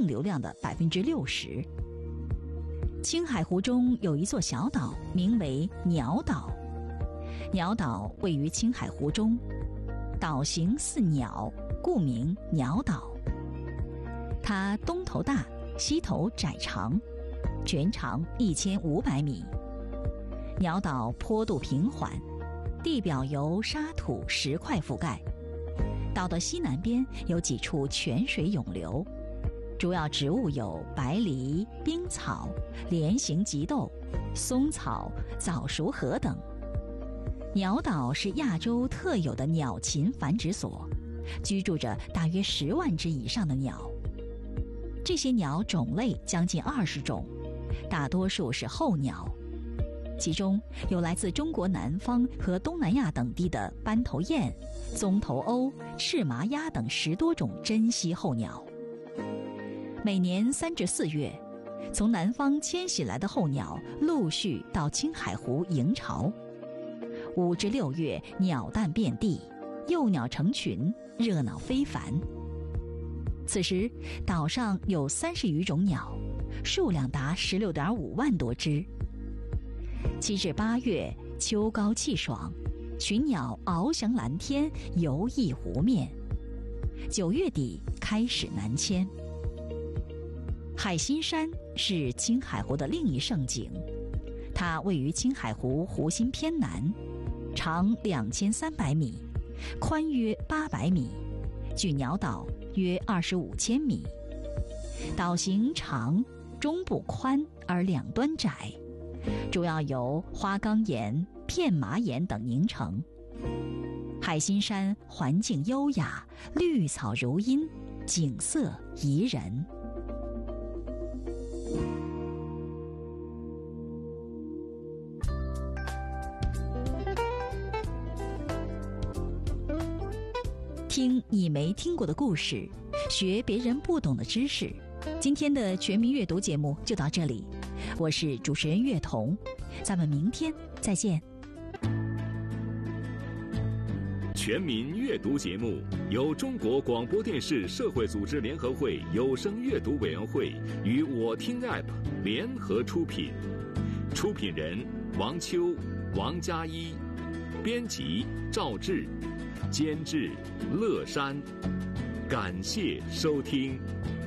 净流量的60%。青海湖中有一座小岛，名为鸟岛。鸟岛位于青海湖中，岛形似鸟，故名鸟岛。它东头大，西头窄长，全长1500米。鸟岛坡度平缓，地表由沙土石块覆盖。岛的西南边有几处泉水涌流，主要植物有白梨、冰草、莲形棘豆、松草、早熟禾等。鸟岛是亚洲特有的鸟禽繁殖所，居住着大约10万只以上的鸟。这些鸟种类将近20种，大多数是候鸟，其中有来自中国南方和东南亚等地的斑头雁、棕头鸥、赤麻鸭等10多种珍稀候鸟。每年3至4月，从南方迁徙来的候鸟陆续到青海湖迎巢。5至6月，鸟蛋遍地，幼鸟成群，热闹非凡。此时，岛上有30余种鸟，数量达16.5万多只。7至8月，秋高气爽，群鸟翱翔蓝天，游弋湖面。9月底开始南迁。海心山是青海湖的另一胜景，它位于青海湖湖心偏南，长2300米，宽约800米，距鸟岛约25000米。岛形长，中部宽而两端窄，主要由花岗岩、片麻岩等凝成。海心山环境优雅，绿草如茵，景色宜人。听你没听过的故事，学别人不懂的知识。今天的全民阅读节目就到这里，我是主持人月彤，咱们明天再见。 全民阅读节目由中国广播电视社会组织联合会有声阅读委员会与我听 App 联合出品，出品人王秋、王佳一，编辑赵志，监制乐山。感谢收听。